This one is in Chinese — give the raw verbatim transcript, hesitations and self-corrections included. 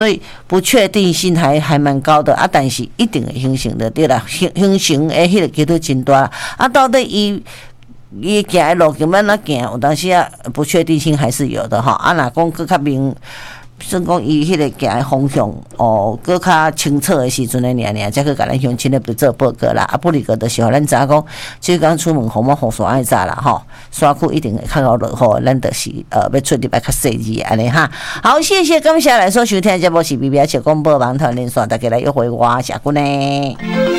所以不确定性还还蛮高的啊，但是一定会形成的对啦，形形成诶，迄个基础真大啊，到底伊。伊行诶路径要哪行？有当时啊，不确定性还是有的吼。啊，若讲搁较明，算讲伊迄个行诶方向哦，搁较清楚诶时阵诶，尔尔才去甲咱乡亲咧不做报告啦。啊，不离个就是互咱知影讲，即讲出门红毛雨伞爱早啦吼，山区一定会较好落雨，咱就是呃要出入来较细致安尼哈。好，谢谢感谢来所收听的节目是 B B S 广播网台连线，大家来约会我谢君呢。